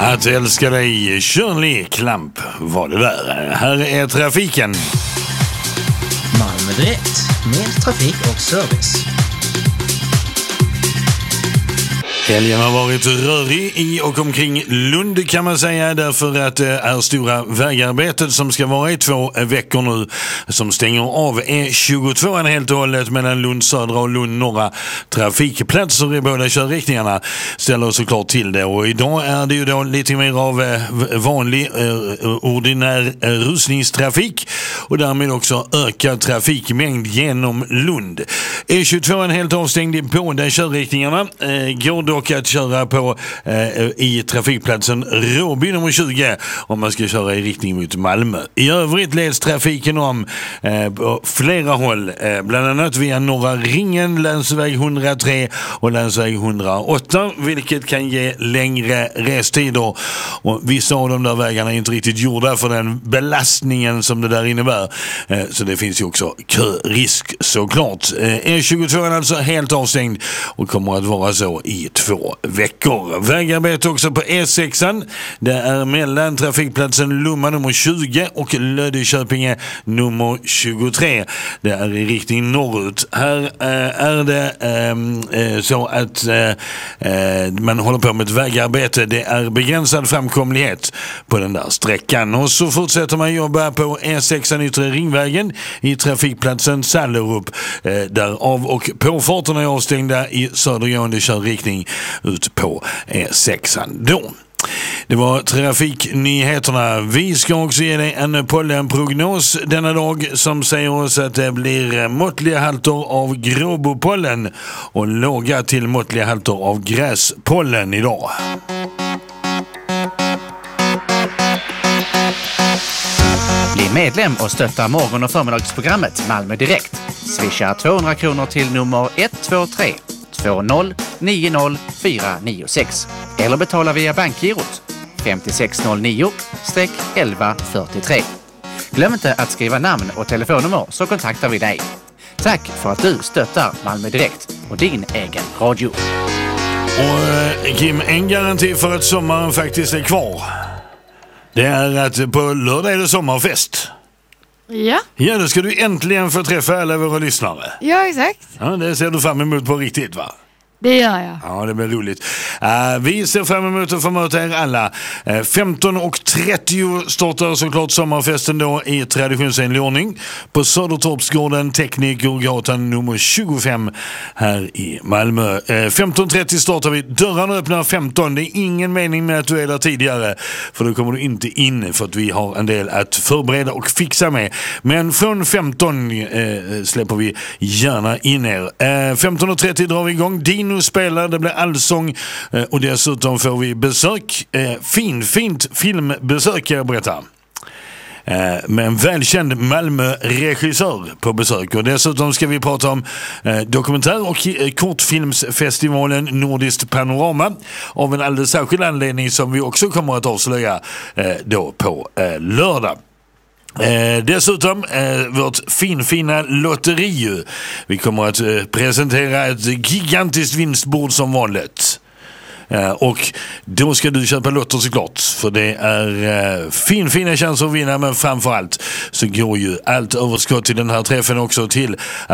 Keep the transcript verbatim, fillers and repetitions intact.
Att älska dig, Shirley Clamp var det där. Här är trafiken. Malmö Direkt, med trafik och service. Helgen har varit rörig i och omkring Lund kan man säga, därför att det är stora vägarbetet som ska vara i två veckor nu som stänger av E tjugotvå helt och hållet mellan Lund södra och Lund norra. Trafikplatser i båda körriktningarna ställer såklart till det, och idag är det ju då lite mer av vanlig eh, ordinär eh, rusningstrafik och därmed också ökad trafikmängd genom Lund. E tjugotvå är helt avstängd i båda körriktningarna. Eh, går då och att köra på eh, i trafikplatsen Råby nummer tjugo om man ska köra i riktning mot Malmö. I övrigt leds trafiken om eh, på flera håll, eh, bland annat via Norra Ringen, länsväg hundratre och länsväg hundraåtta, vilket kan ge längre restider, och vissa av de där vägarna är inte riktigt gjorda för den belastningen som det där innebär, eh, så det finns ju också körisk såklart. Eh, E tjugotvå är alltså helt avstängd och kommer att vara så i två veckor. Vägarbete också på E sexan. Det är mellan trafikplatsen Lomma nummer tjugo och Löddeköpinge nummer tjugotre. Det är i riktning norrut. Här äh, är det äh, så att äh, man håller på med ett vägarbete. Det är begränsad framkomlighet på den där sträckan. Och så fortsätter man jobba på E sexan Yttre Ringvägen i trafikplatsen Sallerup. Äh, där av- och påfarterna är avstängda i södergående körriktning ut på E sexan då. Det var trafiknyheterna. Vi ska också ge dig en pollenprognos denna dag som säger oss att det blir måttliga halter av gråbopollen och låga till måttliga halter av gräspollen idag. Bli medlem och stötta morgon- och förmiddagsprogrammet Malmö Direkt. Swisha tvåhundra kronor till nummer ett två tre två noll nio noll fyra nio sex eller betala via bankgirot fem sex noll nio elva fyrtiotre. Glöm inte att skriva namn och telefonnummer så kontaktar vi dig. Tack för att du stöttar Malmö Direkt och din egen radio. Och Kim, en garanti för att sommaren faktiskt är kvar, det är att på lördag är det sommarfest. Ja. Ja, då ska du äntligen få träffa alla våra lyssnare. Ja, exakt. Ja, det ser du fram emot på riktigt, va? Det gör jag. Ja, det blir roligt. Uh, vi ser fram emot att få möta er alla. Uh, femton och trettio startar såklart sommarfesten då i traditionsenlig ordning på Södertorpsgården, Teknikergatan nummer tjugofem här i Malmö. Uh, femton trettio startar vi. Dörrarna öppnar femton. Det är ingen mening med att du är där tidigare, för då kommer du inte in, för att vi har en del att förbereda och fixa med. Men från femton uh, släpper vi gärna in er. Uh, femton och trettio drar vi igång. Din spelar, det blir allsång eh, och dessutom får vi besök, eh, fin, fint filmbesök kan jag berätta. Eh, med en välkänd Malmö-regissör på besök, och dessutom ska vi prata om eh, dokumentär- och eh, kortfilmsfestivalen Nordiskt Panorama av en alldeles särskild anledning som vi också kommer att avslöja eh, då på eh, lördag. Eh, dessutom eh, vårt finfina lotteri. Vi kommer att eh, presentera ett gigantiskt vinstbord som vanligt. Eh, och då ska du köpa lotter såklart, för det är eh, finfina chanser att vinna, men framförallt så går ju allt överskott till den här träffen också till